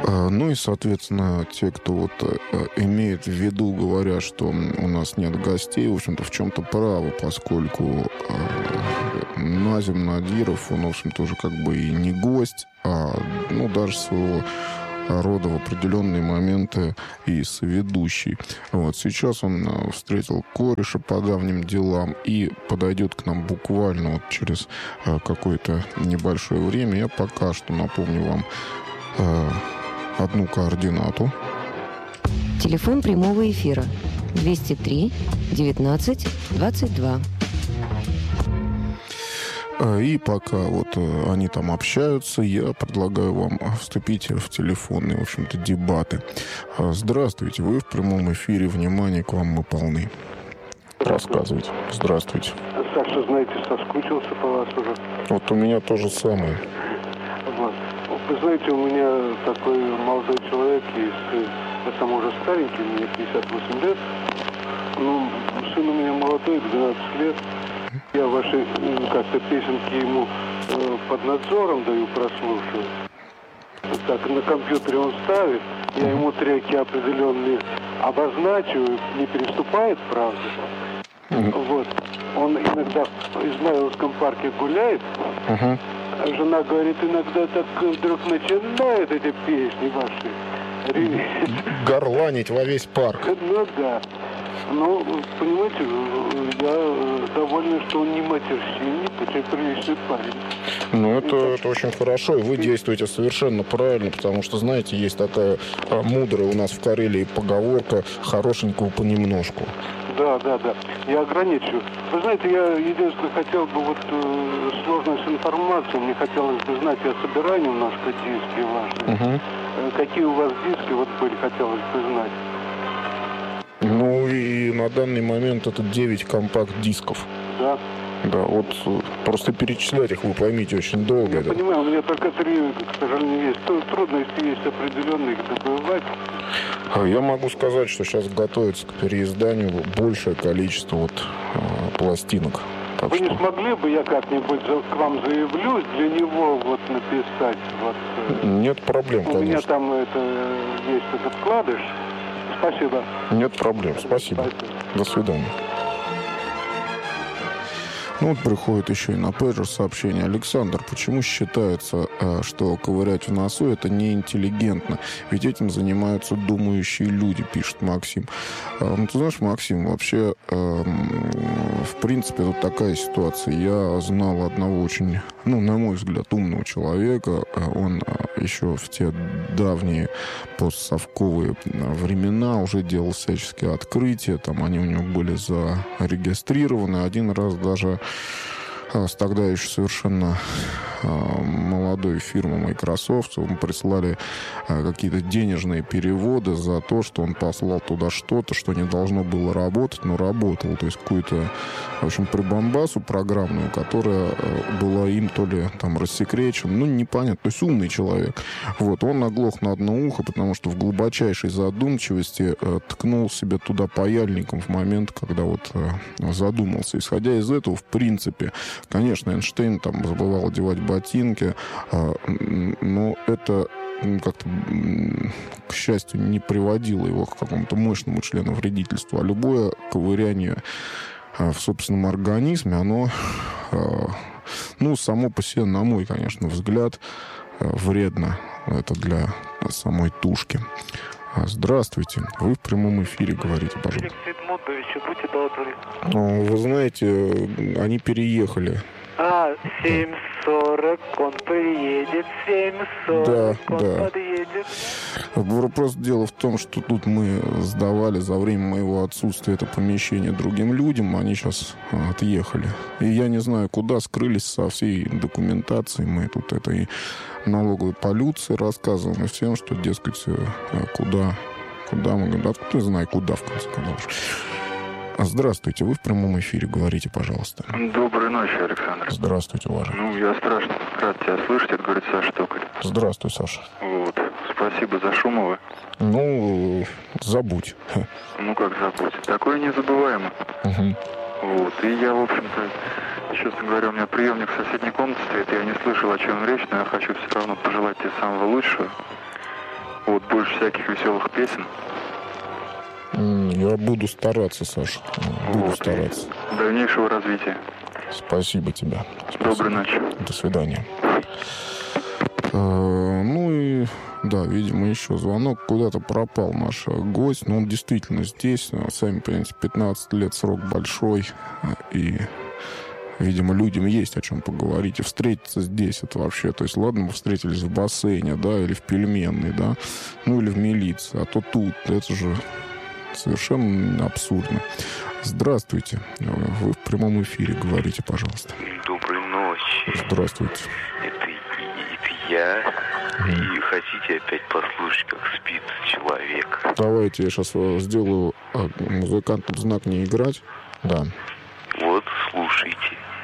Ну и, соответственно, те, кто вот имеет в виду, говоря, что у нас нет гостей, в общем-то, в чем-то правы, поскольку Назим Надиров, он, в общем-то, уже как бы и не гость, а, ну, даже своего рода в определенные моменты и соведущий. Вот. Сейчас он встретил кореша по давним делам и подойдет к нам буквально вот через какое-то небольшое время. Я пока что напомню вам одну координату. Телефон прямого эфира 203 19 22. И пока вот они там общаются, я предлагаю вам вступить в телефонные, в общем-то, дебаты. Здравствуйте, вы в прямом эфире. Внимание, к вам мы полны. Рассказывайте. Здравствуйте. Саша, знаете, соскучился по вас уже. Вот у меня то же самое. Вот. Вы знаете, у меня такой молодой человек есть, я сам уже старенький, мне 58 лет. Ну, сын у меня молодой, 12 лет. Я ваши как-то песенки ему под надзором даю прослушивать. Так, на компьютере он ставит, я ему треки определенные обозначиваю, не переступает, правда. Вот. Он иногда в Измайловском парке гуляет. А жена говорит, иногда так вдруг начинает эти песни ваши реветь. Горланить во весь парк. Ну да. Ну, понимаете, я доволен, что он не матерщинник, очень приличный парень. Ну, это очень хорошо, и вы действуете совершенно правильно, потому что, знаете, есть такая мудрая у нас в Карелии поговорка «хорошенького понемножку». Да. Я ограничу. Вы знаете, я единственное хотел бы вот сложность информации. Мне хотелось бы знать, я собираю немножко диски ваши. Какие у вас диски вот были, хотелось бы знать. Ну и на данный момент это 9 компакт-дисков. Да. Да, вот просто перечислять их, вы поймите, очень долго. Я понимаю, у меня только 3, к сожалению, есть. Трудности есть определенные, их добывать. Я могу сказать, что сейчас готовится к переизданию большее количество вот пластинок. Так Вы что... не смогли бы, я как-нибудь к вам заявлюсь, для него вот написать? Вот, Нет проблем, у конечно. У меня там есть этот вкладыш. Спасибо. Нет проблем, спасибо. До свидания. Ну вот приходит еще и на пейджер сообщение. Александр, почему считается, что ковырять в носу это неинтеллигентно? Ведь этим занимаются думающие люди, пишет Максим. Ну, ты знаешь, Максим, вообще, в принципе, тут такая ситуация. Я знал одного очень, ну, на мой взгляд, умного человека. Он еще в те давние постсовковые времена уже делал всяческие открытия. Там они у него были зарегистрированы. Один раз даже с тогда еще совершенно молодой фирмы Microsoft ему прислали какие-то денежные переводы за то, что он послал туда что-то, что не должно было работать, но работало. То есть какую-то, в общем, прибамбасу программную, которая была им то ли там рассекречена, ну, непонятно. То есть умный человек. Вот, он оглох на одно ухо, потому что в глубочайшей задумчивости ткнул себе туда паяльником в момент, когда вот задумался. Исходя из этого, в принципе, конечно, Эйнштейн там забывал одевать ботинки, но это как-то, к счастью, не приводило его к какому-то мощному членовредительству. А любое ковыряние в собственном организме, оно, ну, само по себе, на мой, конечно, взгляд, вредно. Это для самой тушки. Здравствуйте. Вы в прямом эфире говорите, пожалуйста. Вы знаете, они переехали. 7:40, он приедет, 7:40, он подъедет. Просто дело в том, что тут мы сдавали за время моего отсутствия это помещение другим людям, они сейчас отъехали. И я не знаю, куда скрылись со всей документацией. Мы тут этой налоговой полиции рассказываем и всем, что, дескать, куда мы говорим, откуда я знаю, куда, в конце концов. Здравствуйте, вы в прямом эфире, говорите, пожалуйста. Доброй ночи, Александр. Здравствуйте, уважаемый. Ну, я страшно рад тебя слышать, это говорит Саша Токарь. Здравствуй, Саша. Вот, спасибо за Шумова. Ну, забудь. Ну, как забудь? Такое незабываемо. Вот, и я, в общем-то, честно говоря, у меня приемник в соседней комнате стоит, я не слышал, о чем речь, но я хочу все равно пожелать тебе самого лучшего. Вот, больше всяких веселых песен. Я буду стараться, Саша. Буду стараться. Дальнейшего развития. Спасибо тебе. Спасибо. Доброй ночи. До свидания. Ну и, да, видимо, еще звонок. Куда-то пропал наш гость. Но он действительно здесь. Сами понимаете, 15 лет срок большой. И, видимо, людям есть о чем поговорить. И встретиться здесь, это вообще... То есть, ладно, мы встретились в бассейне, да, или в пельменной, да, ну, или в милиции. А то тут, это же совершенно абсурдно. Здравствуйте. Вы в прямом эфире. Говорите, пожалуйста. Доброй ночи. Здравствуйте. Это я. И хотите опять послушать, как спит человек? Давайте я сейчас сделаю музыкантам знак не играть. Да. Вот, слушайте.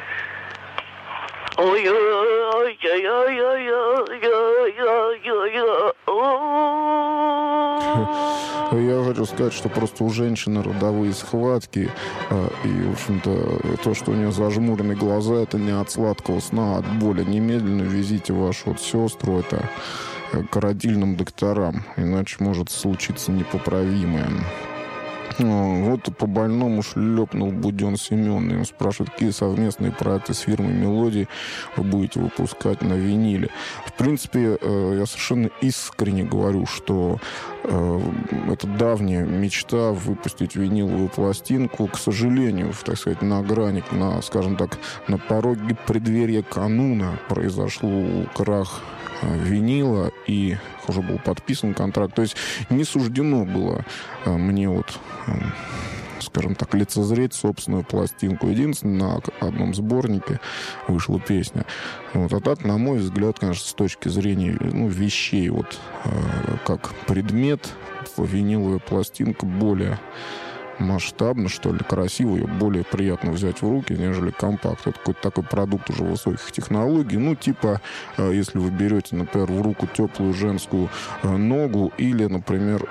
Я хочу сказать, что просто у женщины родовые схватки, и, в общем-то, то, что у нее зажмурены глаза, это не от сладкого сна, а от боли. Немедленно везите вашу вот сестру это к родильным докторам, иначе может случиться непоправимое. Вот по больному шлепнул Буден Семен. Им спрашивают, какие совместные проекты с фирмой «Мелодии» вы будете выпускать на виниле. В принципе, я совершенно искренне говорю, что это давняя мечта выпустить виниловую пластинку. К сожалению, так сказать, на грани, скажем так, на пороге преддверия кануна произошел крах винила, и уже был подписан контракт. То есть не суждено было мне вот, скажем так, лицезреть собственную пластинку. Единственное, на одном сборнике вышла песня. Вот. А так, на мой взгляд, конечно, с точки зрения вещей, вот как предмет, виниловая пластинка более масштабно, что ли, красиво, ее более приятно взять в руки, нежели компакт. Это какой-то такой продукт уже высоких технологий. Ну, типа, если вы берете, например, в руку теплую женскую ногу или, например,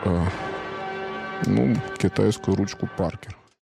китайскую ручку Паркер.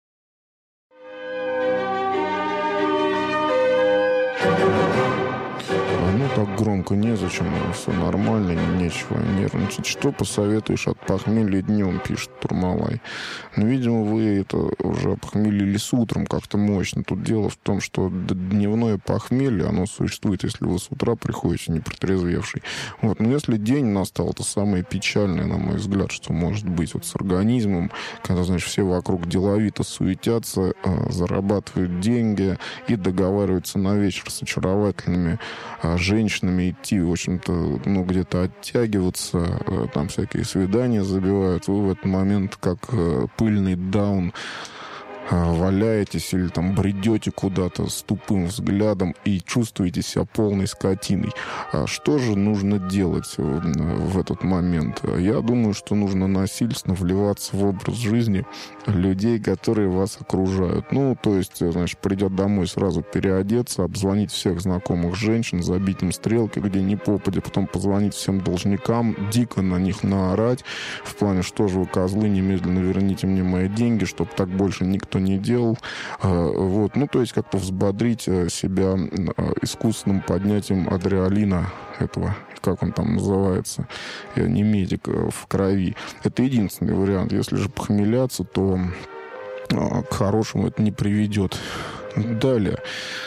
Так громко незачем, все нормально, нечего нервничать. Что посоветуешь от похмелья днем, пишет Турмалай. Ну, видимо, вы это уже опохмелились утром как-то мощно. Тут дело в том, что дневное похмелье, оно существует, если вы с утра приходите непротрезвевший. Вот. Но если день настал, это самое печальное, на мой взгляд, что может быть вот с организмом, когда, значит, все вокруг деловито суетятся, зарабатывают деньги и договариваются на вечер с очаровательными женщинами идти, в общем-то, где-то оттягиваться, там всякие свидания забивают. Вы в этот момент, как пыльный даун, валяетесь или там бредете куда-то с тупым взглядом и чувствуете себя полной скотиной. Что же нужно делать в этот момент? Я думаю, что нужно насильственно вливаться в образ жизни людей, которые вас окружают. Ну, то есть, значит, придя домой, сразу переодеться, обзвонить всех знакомых женщин, забить им стрелки, где ни попадя, потом позвонить всем должникам, дико на них наорать, в плане, что же вы, козлы, немедленно верните мне мои деньги, чтобы так больше никто не делал. Вот. Ну, то есть, как-то взбодрить себя искусственным поднятием адреналина этого, как он там называется, я не медик, в крови. Это единственный вариант. Если же похмеляться, то к хорошему это не приведет. Далее.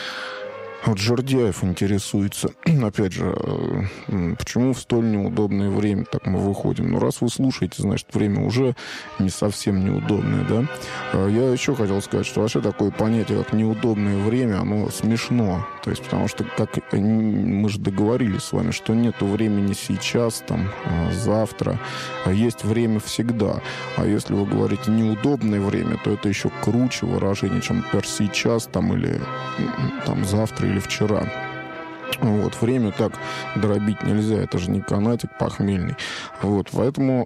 Вот Жердяев интересуется, опять же, почему в столь неудобное время так мы выходим? Ну, раз вы слушаете, значит, время уже не совсем неудобное, да? Я еще хотел сказать, что вообще такое понятие, как неудобное время, оно смешно. То есть, потому что, как мы же договорились с вами, что нету времени сейчас, там, завтра, а есть время всегда. А если вы говорите неудобное время, то это еще круче выражение, чем, например, сейчас, там, или там, завтра, или вчера. Вот, время так дробить нельзя, это же не канатик похмельный. Вот, поэтому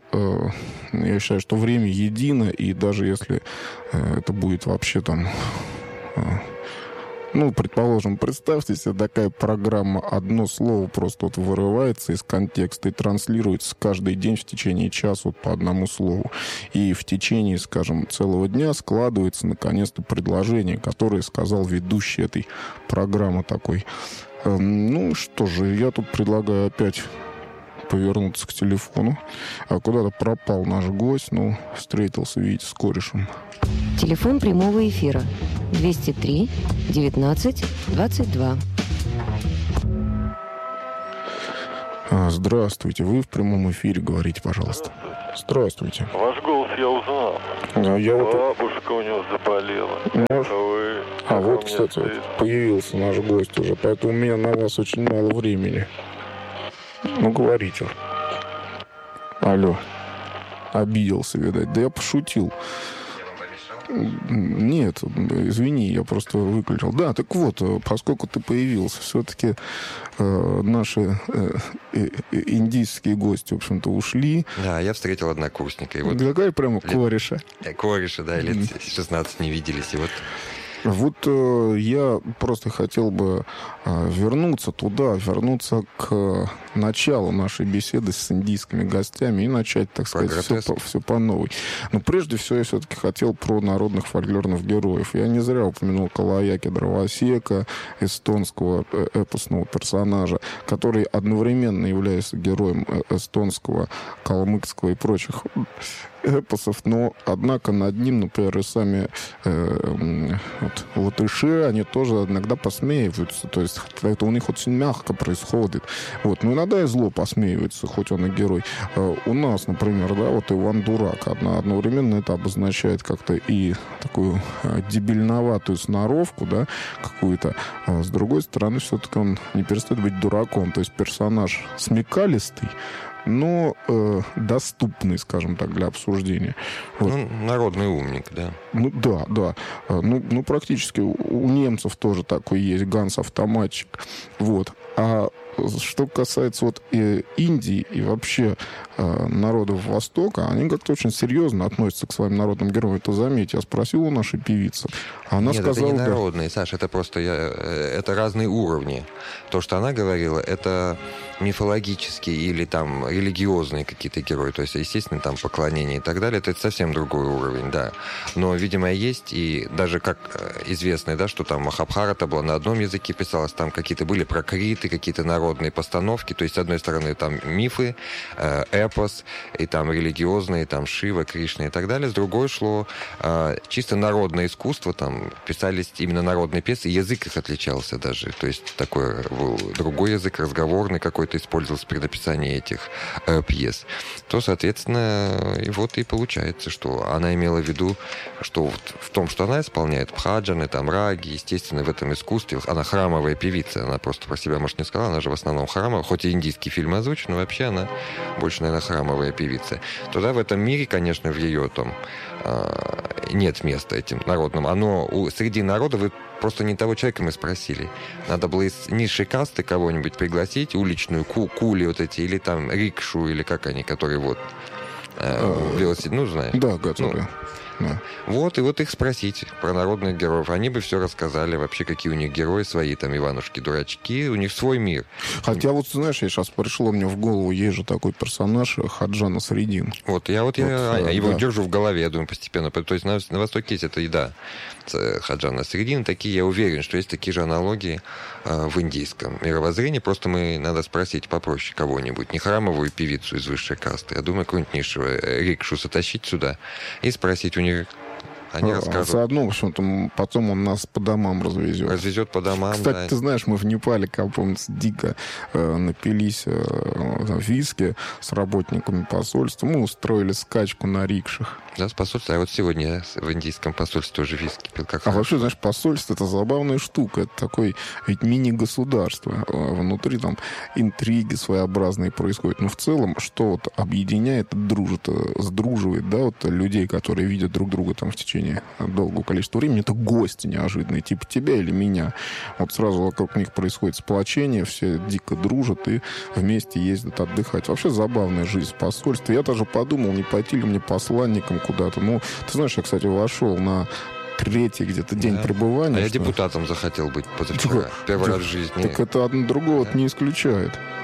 я считаю, что время едино, и даже если это будет вообще там... предположим, представьте себе, такая программа, одно слово просто вот вырывается из контекста и транслируется каждый день в течение часа вот по одному слову. И в течение, скажем, целого дня складывается, наконец-то, предложение, которое сказал ведущий этой программы такой. Ну, что же, я тут предлагаю опять повернуться к телефону. А куда-то пропал наш гость, встретился, видите, с корешем. Телефон прямого эфира 203 19 22. Здравствуйте, вы в прямом эфире, говорите, пожалуйста. Здравствуйте. Ваш голос я узнал. Бабушка у него заболела. Вот, кстати, появился наш гость уже, поэтому у меня на вас очень мало времени. Говорите. Алло. Обиделся, видать. Да я пошутил. Нет, извини, я просто выключил. Да, так вот, поскольку ты появился, все-таки наши индийские гости, в общем-то, ушли. Да, я встретил однокурсника. Какая прямо кореша. Кореша, да, лет 16 не виделись, и вот... Вот я просто хотел бы вернуться к началу нашей беседы с индийскими гостями и начать, так сказать, все по новой. Но прежде всего я все-таки хотел про народных фольклорных героев. Я не зря упомянул Калаяки Дровосека, эстонского эпосного персонажа, который одновременно является героем эстонского, калмыцкого и прочих эпосов, но, однако, над ним, например, и сами латыши, они тоже иногда посмеиваются. То есть это у них очень мягко происходит. Но иногда и зло посмеивается, хоть он и герой. У нас, например, Иван Дурак. Одновременно это обозначает как-то и такую дебильноватую сноровку, какую-то. А с другой стороны, все-таки он не перестает быть дураком. То есть персонаж смекалистый, но доступный, скажем так, для обсуждения. Народный умник, да. Да. Практически у немцев тоже такой есть, Ганс-автоматчик. А что касается Индии и вообще народов Востока, они как-то очень серьезно относятся к своим народным героям. Это, заметьте, я спросил у нашей певицы. Она сказала... это не народные, Саша, это просто это разные уровни. То, что она говорила, это мифологические или там религиозные какие-то герои. То есть, естественно, там поклонение и так далее. Это совсем другой уровень, да. Но, видимо, есть, и даже как известно, что там Махабхарата была на одном языке писалась, там какие-то были прокриты, какие-то народные постановки. То есть, с одной стороны, там мифы, эпос, и там религиозные, там Шива, Кришна и так далее. С другой шло чисто народное искусство, там писались именно народные песни, язык их отличался даже. То есть, такой был другой язык, разговорный какой-то использовался при написании этих пьес. То, соответственно, и получается, что она имела в виду, что в том, что она исполняет бхаджаны, там раги, естественно, в этом искусстве, она храмовая певица, она просто про себя, может, не сказала, она же в основном храмовая, хоть и индийский фильм озвучен, но вообще она больше, наверное, храмовая певица. Туда в этом мире, конечно, в ее там нет места этим народным. Среди народа вы просто не того человека мы спросили. Надо было из низшей касты кого-нибудь пригласить, уличную, кули эти, или там рикшу, или как они, которые велосипед, знаешь? Да, готовы. Да. И их спросить про народных героев. Они бы все рассказали вообще, какие у них герои свои, там, Иванушки-дурачки, у них свой мир. Хотя знаешь, я сейчас пришло мне в голову, есть же такой персонаж Хаджа Насреддин. Я его держу в голове, я думаю, постепенно. То есть на Востоке есть это еда Хаджа Насреддин. Такие, я уверен, что есть такие же аналогии в индийском мировоззрении. Просто надо спросить попроще кого-нибудь. Не храмовую певицу из высшей касты, я думаю, какую-нибудь низшего рикшу затащить сюда и спросить у них. Они расскажут. Заодно, в общем-то, потом он нас по домам развезет. Развезет по домам, Кстати, да. Ты знаешь, мы в Непале, как помнится, дико напились виски с работниками посольства. Мы устроили скачку на рикшах. Да, с посольства. А сегодня в индийском посольстве тоже виски пил. Вообще, знаешь, посольство — это забавная штука. Это такое ведь мини-государство. Внутри там интриги своеобразные происходят. Но в целом, что объединяет, сдруживает, людей, которые видят друг друга там в течение долгого количества времени, это гости неожиданные, типа тебя или меня. Сразу вокруг них происходит сплочение, все дико дружат и вместе ездят отдыхать. Вообще забавная жизнь в посольстве. Я даже подумал, не пойти ли мне посланником куда-то. Ты знаешь, я, кстати, вошел на третий где-то день пребывания. А я депутатом захотел быть позавчера. Первый раз в жизни. Так это одно другого не исключает.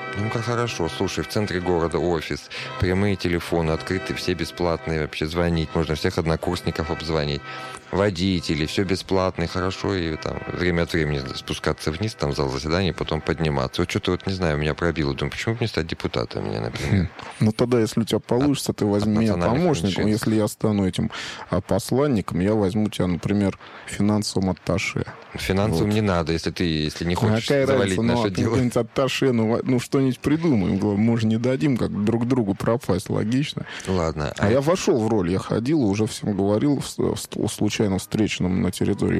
Ну, как хорошо. Слушай, в центре города офис, прямые телефоны открыты, все бесплатные вообще, звонить. Можно всех однокурсников обзвонить. Водители, все бесплатно, хорошо. И там время от времени спускаться вниз, там в зал заседаний, потом подниматься. Вот что-то, вот не знаю, меня пробило. Думаю, почему бы не стать депутатом мне, например? Ну, тогда, если у тебя получится, ты возьми меня помощником. Если я стану этим посланником, я возьму тебя, например, финансовым атташе. Финансовым не надо, если не хочешь завалить наше дело. Атташе, что-нибудь придумаем. Мы же не дадим как друг другу пропасть, логично. Ладно. А я вошел в роль, я ходил и уже всем говорил, случайно встреченным на территории